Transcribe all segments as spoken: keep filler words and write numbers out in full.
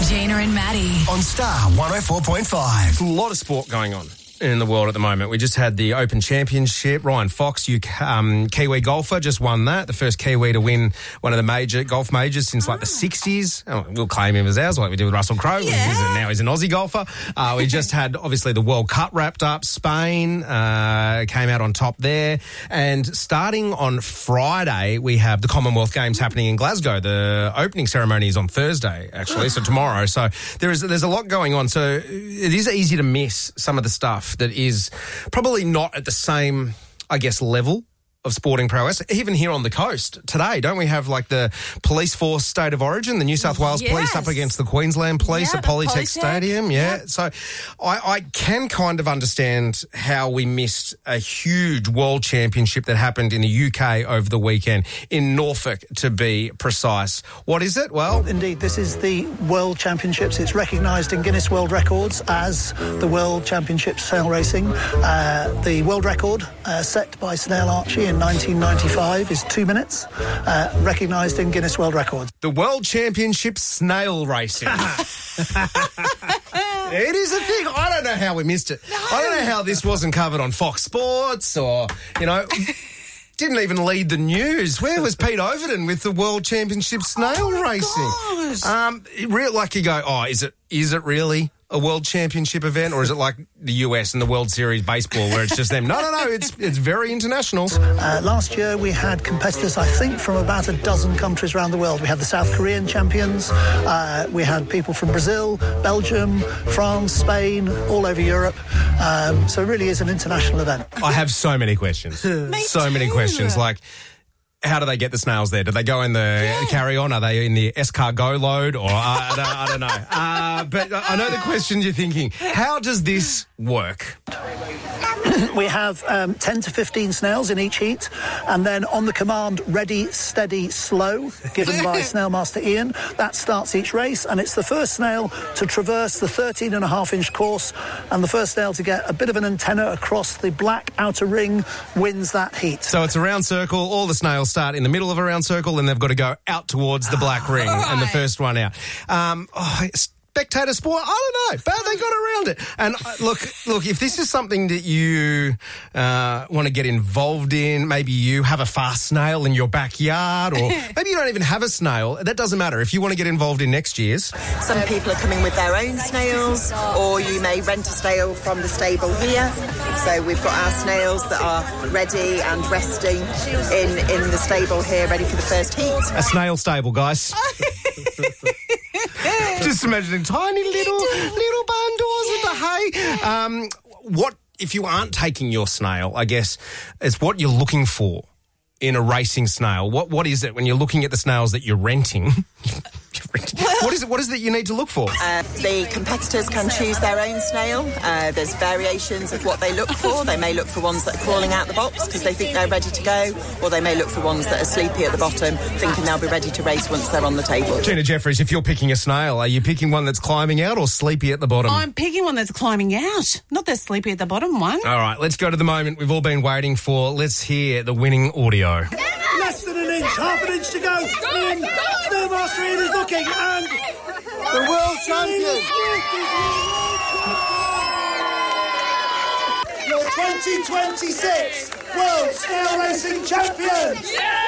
Gina and Maddie on Star one oh four point five. A lot of sport going on in the world at the moment. We just had the Open Championship. Ryan Fox, you um, Kiwi golfer, just won that. The first Kiwi to win one of the major golf majors since like the sixties. Oh, we'll claim him as ours, like we did with Russell Crowe. Yeah. He's a, now he's an Aussie golfer. Uh, we just had, obviously, the World Cup wrapped up. Spain uh, came out on top there. And starting on Friday, we have the Commonwealth Games happening in Glasgow. The opening ceremony is on Thursday, actually, so tomorrow. So there is there's a lot going on. So it is easy to miss some of the stuff that is probably not at the same, I guess, level of sporting prowess. Even here on the coast today, don't we have like the police force state of origin, the New South Wales yes. police up against the Queensland police yeah, at Polytech, Polytech Stadium. Yeah. Yep. So I, I can kind of understand how we missed a huge world championship that happened in the U K over the weekend, in Norfolk to be precise. What is it? Well, indeed, this is the World Championships. It's recognised in Guinness World Records as the World Championships sail racing. Uh, the world record uh, set by Snail Archie in nineteen ninety-five is two minutes, uh, recognised in Guinness World Records. The World Championship snail racing. It is a thing. I don't know how we missed it. No. I don't know how this wasn't covered on Fox Sports or, you know... Didn't even lead the news. Where was Pete Overton with the World Championship snail oh racing? Um, it re- like you go, oh, is it is it really a World Championship event, or is it like the U S and the World Series baseball where it's just them? No, no, no. It's it's very international. Uh, last year we had competitors, I think, from about a dozen countries around the world. We had the South Korean champions. Uh, we had people from Brazil, Belgium, France, Spain, all over Europe. Um, so it really is an international event. I have so many questions. so too. many questions. Like, how do they get the snails there? Do they go in the yeah. carry-on? Are they in the escargot load? Or uh, I, don't, I don't know. Uh, but I know the questions you're thinking. How does this work? We have um, ten to fifteen snails in each heat, and then on the command ready, steady, slow, given by Snail Master Ian, that starts each race, and it's the first snail to traverse the thirteen and a half inch course, and the first snail to get a bit of an antenna across the black outer ring wins that heat. So it's a round circle. All the snails start in the middle of a round circle, and they've got to go out towards the black ring, right. and the first one out. Um, oh, it's spectator sport, I don't know, but they got around it. And uh, look, look, if this is something that you uh, want to get involved in, maybe you have a fast snail in your backyard, or maybe you don't even have a snail, that doesn't matter. If you want to get involved in next year's. Some people are coming with their own snails, or you may rent a snail from the stable here. So we've got our snails that are ready and resting in, in the stable here, ready for the first heat. A snail stable, guys. Just imagining tiny little little barn doors with the hay. Um, what if you aren't taking your snail? I guess is what you're looking for in a racing snail. What what is it when you're looking at the snails that you're renting? What is it? What is it that you need to look for? Uh, the competitors can choose their own snail. Uh, there's variations of what they look for. They may look for ones that are crawling out the box because they think they're ready to go, or they may look for ones that are sleepy at the bottom, thinking they'll be ready to race once they're on the table. Gina Jeffries, if you're picking a snail, are you picking one that's climbing out or sleepy at the bottom? I'm picking one that's climbing out, not the sleepy at the bottom one. All right, let's go to the moment we've all been waiting for. Let's hear the winning audio. Less than an inch, half an inch to go. In, Snail Master Ian is looking, and the world champion, your twenty twenty-six World Snail Racing Champion.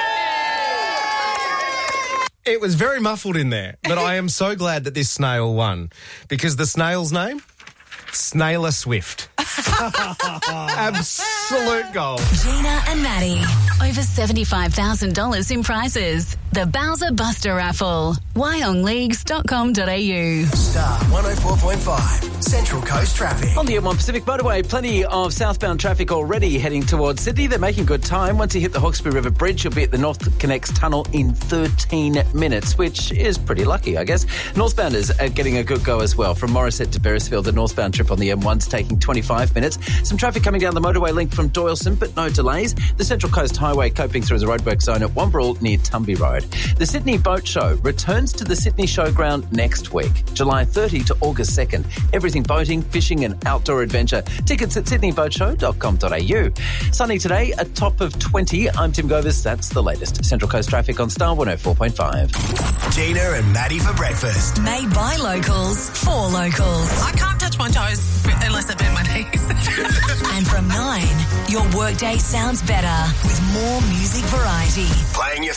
It was very muffled in there, but I am so glad that this snail won, because the snail's name? Snailer Swift. Absolute goal. Gina and Maddie. Over seventy-five thousand dollars in prizes. The Bowser Buster Raffle. wyong leagues dot com dot a u. Star one oh four point five. Central Coast traffic. On the M one Pacific Motorway, plenty of southbound traffic already heading towards Sydney. They're making good time. Once you hit the Hawkesbury River Bridge, you'll be at the North Connects Tunnel in thirteen minutes, which is pretty lucky, I guess. Northbounders are getting a good go as well. From Morisset to Beresfield, the northbound trip on the M one's taking twenty-five minutes. Some traffic coming down the motorway link from Doyleston, but no delays. The Central Coast Highway coping through the roadwork zone at Wambarrel near Tumby Road. The Sydney Boat Show returns to the Sydney Showground next week, July thirtieth to August second. Everything boating, fishing and outdoor adventure. Tickets at sydney boat show dot com dot a u. Sunny today, a top of twenty. I'm Tim Govis. That's the latest. Central Coast traffic on Star one oh four point five. Gina and Maddie for breakfast. Made by locals for locals. I can't touch my toes unless I bend my knees. And from nine, your workday sounds better with more music variety. Playing your